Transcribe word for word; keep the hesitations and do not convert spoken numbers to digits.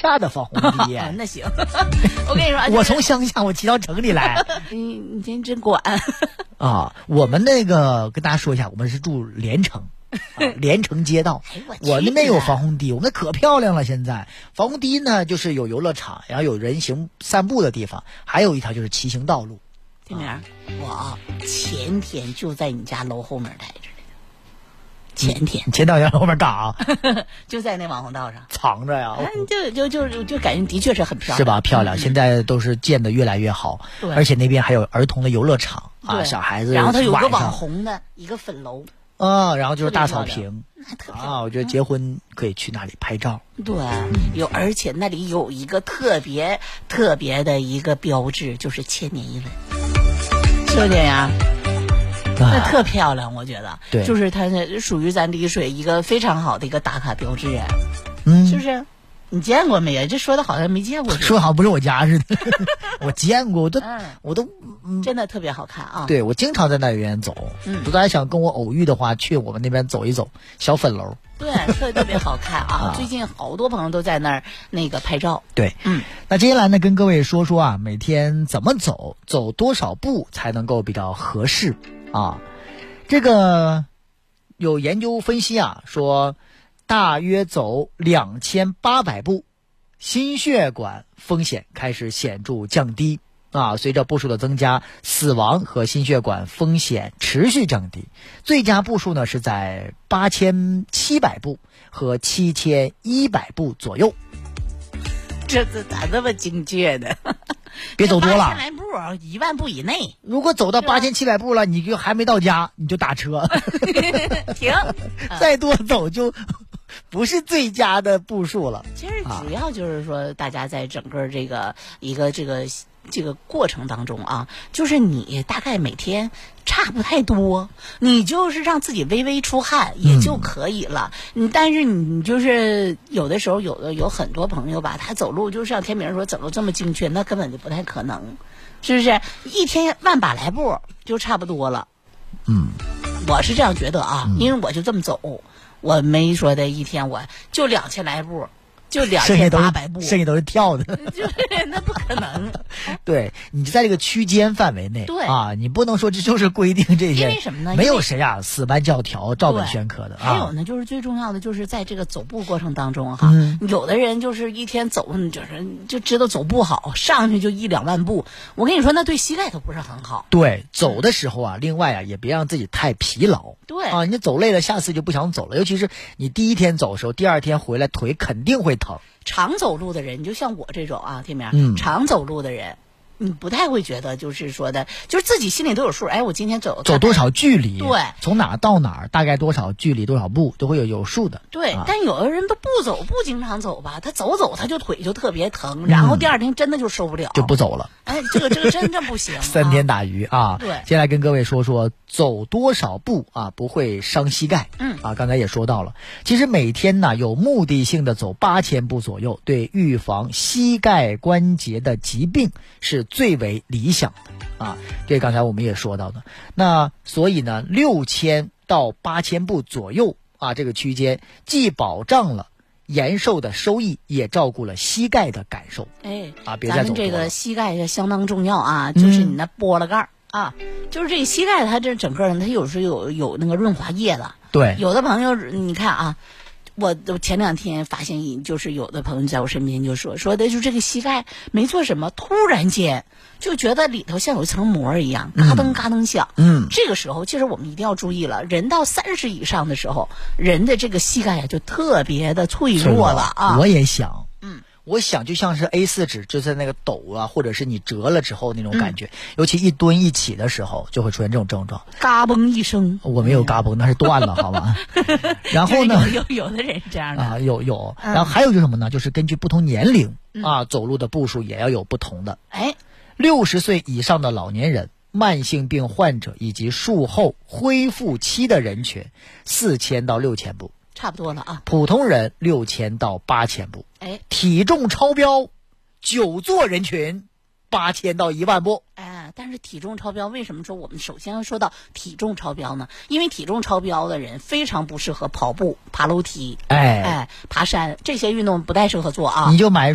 下的防洪堤。 啊、那行，我跟你说，就是、 我从乡下我骑到城里来。 你你真真管啊！我们那个跟大家说一下，我们是住连城。啊、连城街道， 哎、 我那边有防洪堤，我们那可漂亮了。现在防洪堤呢，就是有游乐场，然后有人行散步的地方，还有一条就是骑行道路。 天明、啊，我前天就在你家楼后面待着呢。前天， 你前到家后面干啊？ 就在那网红道上藏着呀。 哎、就就就就感觉的确是很漂亮， 是吧？漂亮，嗯、现在都是建的越来越好，而且那边还有儿童的游乐场啊，小孩子。 然后它有个网红的一个粉楼。 啊，然后就是大草坪啊，我觉得结婚可以去那里拍照。 对，有，而且那里有一个特别特别的一个标志，就是千年一吻，是不是这样？那特漂亮，我觉得。 对， 就是它是属于咱丽水一个非常好的一个打卡标志啊， 嗯， 是不是？你见过没有？这说的好像没见过， 说好不是我家似的。我见过，我都、嗯、我都、 嗯、真的特别好看啊！ 对，我经常在那里边走。嗯，如果还想跟我偶遇的话，去我们那边走一走，小粉楼。 对，特特别好看啊！最近好多朋友都在那儿那个拍照。 对，嗯，那接下来呢，跟各位说说啊，每天怎么走，走多少步才能够比较合适啊？这个有研究分析啊，说。大约走两千八百步，心血管风险开始显著降低啊！随着步数的增加，死亡和心血管风险持续降低。最佳步数呢是在八千七百步和七千一百步左右。 这这咋这么精确的？ 别走多了， 八千来步，一万步以内。 如果走到八千七百步了，你就还没到家，你就打车停， 再多走就不是最佳的步数了。 其实主要就是说，大家在整个这个一个这个这个过程当中啊，就是你大概每天差不太多，你就是让自己微微出汗也就可以了。嗯，但是你就是有的时候有的有很多朋友吧，他走路就像天明说走路这么精确，那根本就不太可能，是不是？一天万把来步就差不多了。 嗯，我是这样觉得啊，嗯、因为我就这么走。我没说的一天我就两千来步，就两千八百步， 剩下都是跳的， 就那不可能。 对，你就在这个区间范围内， 对啊，你不能说这就是规定这些， 因为什么呢？ 没有谁啊死搬教条、照本宣科的。 还有呢，就是最重要的就是在这个走步过程当中哈， 嗯、 有的人就是一天走，就是就知道走不好，上去就一两万步。我跟你说，那对膝盖都不是很好。 对，走的时候啊，另外啊，也别让自己太疲劳。 对啊，你走累了，下次就不想走了。尤其是你第一天走的时候，第二天回来腿肯定会疼。 常走路的人，你就像我这种啊，天明， 嗯， 常走路的人，你不太会觉得就是说的，就是自己心里都有数。哎，我今天走走多少距离？ 对， 从哪到哪，大概多少距离、多少步都会有有数的。 对， 啊、 但有的人他不走，不经常走吧，他走走他就腿就特别疼，然后第二天真的就受不了， 就不走了。 哎，这个这个真的不行、啊。 三天打鱼啊！ 对， 接下来跟各位说说走多少步啊不会伤膝盖。 嗯啊，刚才也说到了，其实每天呢有目的性的走八千步左右，对预防膝盖关节的疾病是最为理想的啊。这刚才我们也说到的，那所以呢六千到八千步左右啊这个区间，既保障了延寿的收益，也照顾了膝盖的感受。 哎， 啊，别再走多了。 咱们这个膝盖也相当重要啊，就是你那拨了盖儿、嗯、啊，就是这个膝盖它这整个人它有时候有有那个润滑液了。 对， 有的朋友你看啊，我我前两天发现，就是有的朋友在我身边就说说的就这个膝盖没做什么，突然间就觉得里头像有一层膜一样，嘎噔嘎噔响。 嗯， 这个时候其实我们一定要注意了，人到三十以上的时候，人的这个膝盖啊就特别的脆弱了啊。 我也想， 嗯。 我想就像是 A 四 纸，就是那个抖啊，或者是你折了之后那种感觉、嗯、尤其一蹲一起的时候就会出现这种症状， 嘎嘣一声。 我没有嘎嘣，那是断了好吧。然后呢， 有有有的人这样的啊，有有、嗯、然后还有就是什么呢，就是根据不同年龄、 嗯、 啊走路的步数也要有不同的。 哎， 六十岁以上的老年人、慢性病患者以及术后恢复期的人群，四千到六千步差不多了啊。 普通人六千到八千步。 哎， 体重超标，久坐人群八千到一万步。 哎，但是体重超标，为什么说我们首先要说到体重超标呢？因为体重超标的人非常不适合跑步、爬楼梯， 哎哎，爬山这些运动不太适合做啊。 你就买